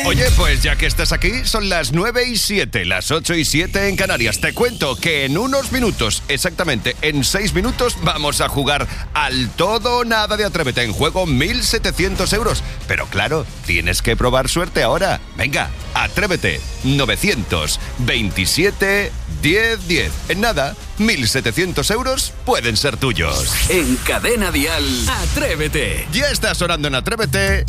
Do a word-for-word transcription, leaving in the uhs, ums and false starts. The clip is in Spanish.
Oye, pues ya que estás aquí, son las nueve y siete, las ocho y siete en Canarias. Te cuento que en unos minutos, exactamente en seis minutos, vamos a jugar al todo o nada de Atrévete. En juego mil setecientos euros. Pero claro, tienes que probar suerte ahora. Venga, Atrévete. novecientos veintisiete diez diez. En nada, mil setecientos euros pueden ser tuyos. En Cadena Dial, Atrévete. Ya está sonando en Atrévete